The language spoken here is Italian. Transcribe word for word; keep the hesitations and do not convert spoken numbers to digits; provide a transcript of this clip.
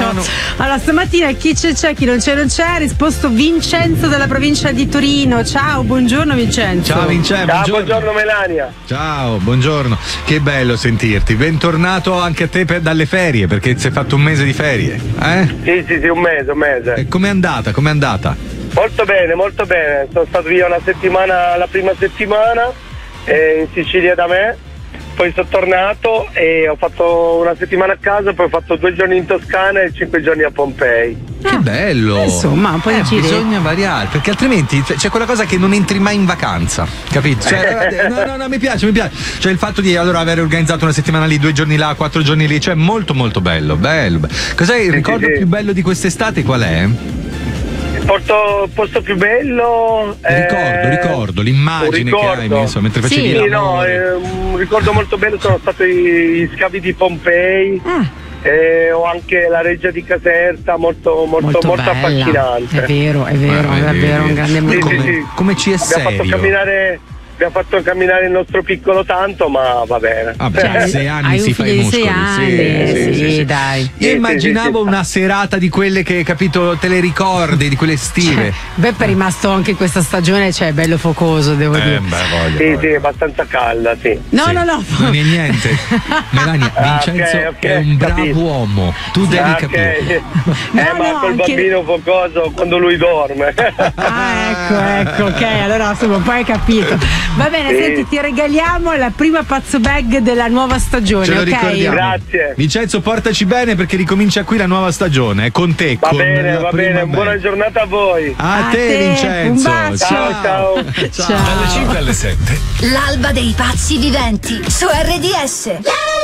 no, no. Allora, stamattina chi c'è c'è, chi non c'è non c'è, ha risposto Vincenzo dalla provincia di Torino. Ciao, buongiorno Vincenzo. Ciao Vincenzo. Ciao, buongiorno. buongiorno Melania. Ciao, buongiorno. Che bello sentirti. Bentornato anche a te per, dalle ferie, perché si è fatto un mese di ferie. Eh? Sì, sì, sì, un mese, un mese. E com'è andata? Com'è andata? Molto bene, molto bene. Sono stato via una settimana, la prima settimana eh, in Sicilia da me, poi sono tornato e ho fatto una settimana a casa, poi ho fatto due giorni in Toscana e cinque giorni a Pompei. Che bello! Insomma, un po' di eh, giri. bisogna variare, perché altrimenti c'è quella cosa che non entri mai in vacanza, capito? Cioè, no, no, no, mi piace, mi piace. Cioè il fatto di allora aver organizzato una settimana lì, due giorni là, quattro giorni lì, cioè molto molto bello, bello. Cos'è il Sì, ricordo sì, sì. più bello di quest'estate qual è? Il porto, posto più bello. Ricordo, eh, ricordo, l'immagine un che hai ricordo. messo mentre facevi Sì, Sì, no, l'amore. eh, un ricordo molto bello sono stati gli scavi di Pompei. Ah. Eh, o anche la reggia di Caserta, molto, molto, Molto, molto bella. affascinante. È vero, è vero, Eh, è vedi, davvero un grande Sì, momento. come, sì, sì. come ci è Abbiamo fatto serio? camminare abbiamo fatto camminare il nostro piccolo tanto, ma va bene. Ah, beh, a sei anni Hai si un fa figlio i di muscoli. sei anni, sì, dai. Io Sì, sì, immaginavo sì, sì. una serata di quelle che, capito, te le ricordi, di quelle estive. Beppe è rimasto anche questa stagione, cioè bello focoso, devo Eh, dire. beh, voglio, Sì, voglio. sì, abbastanza calda, sì. No, Sì. no, no. Non è niente. Melania, Ah, Vincenzo ok, ok, è un bravo capito. uomo. Tu devi Ah, ok. capire. Eh, No, ma no, quel anche- bambino focoso quando lui dorme. Ah, ecco, ecco, ok, allora insomma poi hai capito. Va bene, Sì. senti, ti regaliamo la prima pazzo bag della nuova stagione, Ce lo ok? ricordiamo. Grazie. Vincenzo, portaci bene perché ricomincia qui la nuova stagione. È con te. Va con bene, la va prima bene, band. buona giornata a voi. A, A te, te, Vincenzo. un bacio. Ciao, ciao. Ciao. Dalle cinque alle sette. L'alba dei pazzi viventi su R D S.